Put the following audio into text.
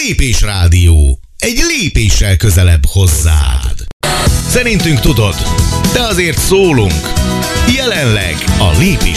Lépés Rádió. Egy lépéssel közelebb hozzád. Szerintünk tudod, de azért szólunk. Jelenleg a Lépés